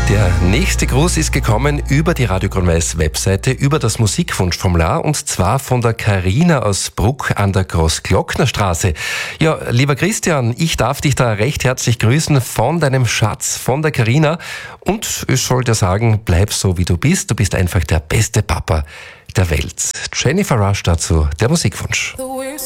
Der nächste Gruß ist gekommen über die Radio Grün-Weiß Webseite, über das Musikwunschformular, und zwar von der Carina aus Bruck an der Großglocknerstraße. Ja, lieber Christian, ich darf dich da recht herzlich grüßen von deinem Schatz, von der Carina. Und ich soll dir sagen, bleib so wie du bist einfach der beste Papa der Welt. Jennifer Rush dazu, der Musikwunsch.